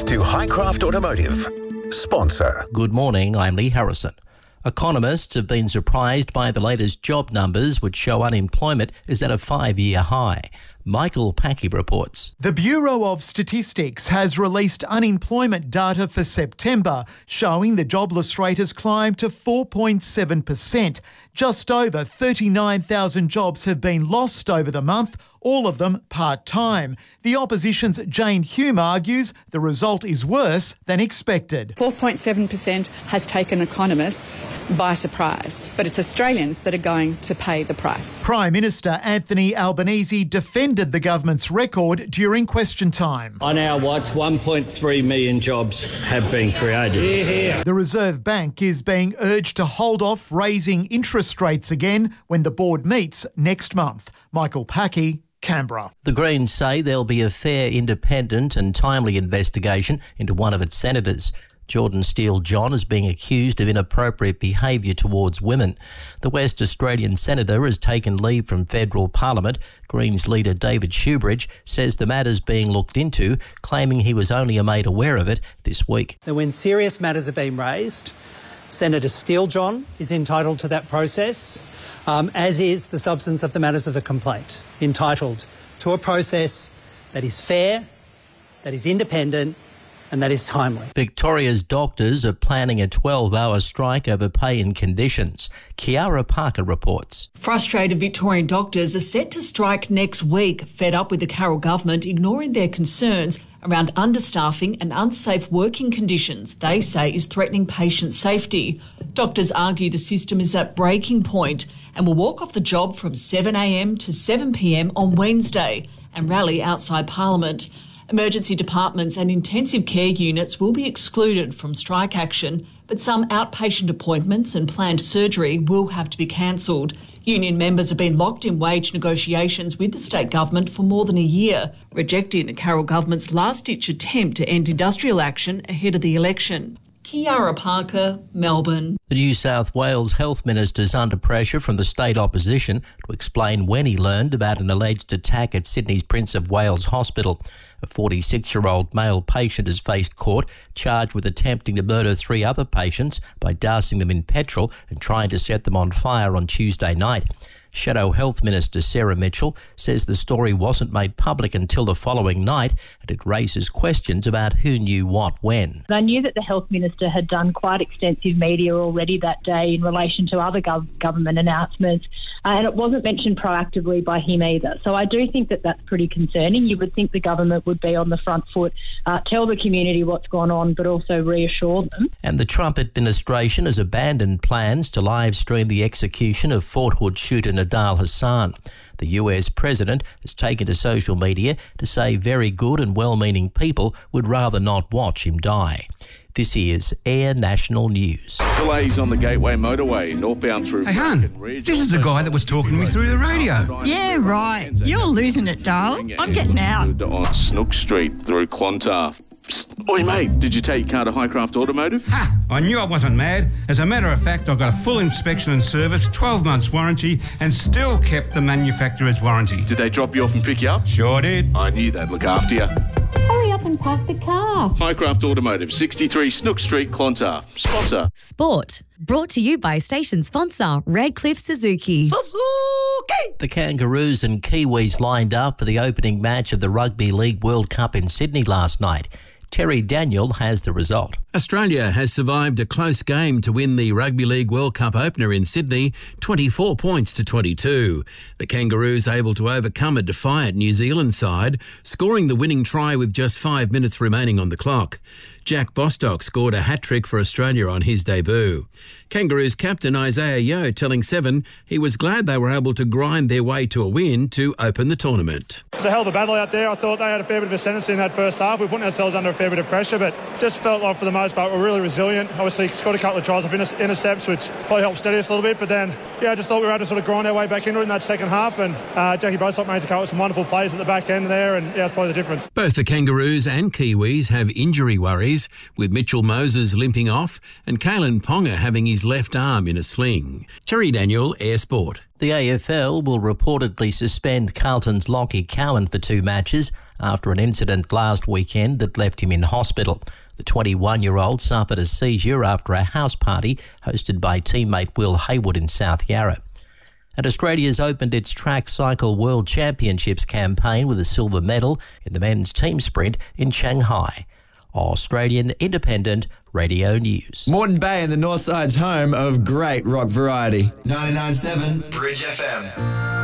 Thanks to Highcraft Automotive, sponsor. Good morning, I'm Lee Harrison. Economists have been surprised by the latest job numbers, which show unemployment is at a 5-year high. Michael Packy reports. The Bureau of Statistics has released unemployment data for September, showing the jobless rate has climbed to 4.7%. Just over 39,000 jobs have been lost over the month, all of them part-time. The opposition's Jane Hume argues the result is worse than expected. 4.7% has taken economists by surprise, but it's Australians that are going to pay the price. Prime Minister Anthony Albanese defended the government's record during question time. On our watch, 1.3 million jobs have been created. The Reserve Bank is being urged to hold off raising interest rates again when the board meets next month. Michael Packy, Canberra. The Greens say there'll be a fair, independent and timely investigation into one of its senators. Jordan Steele-John is being accused of inappropriate behaviour towards women. The West Australian senator has taken leave from federal parliament. Greens leader David Shoebridge says the matter's being looked into, claiming he was only made aware of it this week. When serious matters are being raised, Senator Steele-John is entitled to that process, as is the substance of the matters of the complaint, entitled to a process that is fair, that is independent, and that is timely. Victoria's doctors are planning a 12-hour strike over pay and conditions. Kiara Parker reports. Frustrated Victorian doctors are set to strike next week, fed up with the Carroll government ignoring their concerns around understaffing and unsafe working conditions they say is threatening patient safety. Doctors argue the system is at breaking point and will walk off the job from 7 a.m. to 7 p.m. on Wednesday and rally outside Parliament. Emergency departments and intensive care units will be excluded from strike action, but some outpatient appointments and planned surgery will have to be cancelled. Union members have been locked in wage negotiations with the state government for more than a year, rejecting the Carroll government's last-ditch attempt to end industrial action ahead of the election. Kiara Parker, Melbourne. The New South Wales Health Minister's under pressure from the state opposition to explain when he learned about an alleged attack at Sydney's Prince of Wales Hospital. A 46-year-old male patient has faced court, charged with attempting to murder 3 other patients by dousing them in petrol and trying to set them on fire on Tuesday night. Shadow Health Minister Sarah Mitchell says the story wasn't made public until the following night, and it raises questions about who knew what when. I knew that the Health Minister had done quite extensive media already that day in relation to other government announcements, and it wasn't mentioned proactively by him either. So I do think that that's pretty concerning. You would think the government would be on the front foot, tell the community what's gone on, but also reassure them. And the Trump administration has abandoned plans to live stream the execution of Fort Hood shooter Nidal Hasan. The US president has taken to social media to say very good and well-meaning people would rather not watch him die. This is Air National News. Delays on the Gateway Motorway, northbound through... Hey, hun, this is the guy that was talking to me through the radio. Yeah, right. You're losing it, darling. I'm getting out. On Snook Street through Clontarf. Psst. Oi, mate, did you take your car to Highcraft Automotive? Ha! I knew I wasn't mad. As a matter of fact, I got a full inspection and service, 12 months warranty, and still kept the manufacturer's warranty. Did they drop you off and pick you up? Sure did. I knew they'd look after you. Hurry up and park the car. Highcraft Automotive, 63 Snook Street, Clontarf. Sponsor. Sport. Brought to you by station sponsor Redcliffe Suzuki. The Kangaroos and Kiwis lined up for the opening match of the Rugby League World Cup in Sydney last night. Terry Daniel has the result. Australia has survived a close game to win the Rugby League World Cup opener in Sydney, 24 points to 22. The Kangaroos able to overcome a defiant New Zealand side, scoring the winning try with just 5 minutes remaining on the clock. Jack Bostock scored a hat-trick for Australia on his debut. Kangaroos captain Isaiah Yeo telling Seven he was glad they were able to grind their way to a win to open the tournament. It's a hell of a battle out there. I thought they had a fair bit of ascendancy in that first half. We were putting ourselves under a fair bit of pressure, but just felt like for the most most, but we're really resilient. Obviously, scored a couple of tries off intercepts, which probably helped steady us a little bit. But then, I just thought we were able to sort of grind our way back into it in that second half. And Jackie Bostock managed to come up with some wonderful plays at the back end there, and it's probably the difference. Both the Kangaroos and Kiwis have injury worries, with Mitchell Moses limping off and Kalen Ponga having his left arm in a sling. Terry Daniel, Air Sport. The AFL will reportedly suspend Carlton's Lockie Cowan for 2 matches after an incident last weekend that left him in hospital. The 21-year-old suffered a seizure after a house party hosted by teammate Will Hayward in South Yarra. And Australia's opened its Track Cycle World Championships campaign with a silver medal in the men's team sprint in Shanghai. Australian Independent Radio News. Moreton Bay and the Northside's home of great rock variety. 99.7 Bridge FM.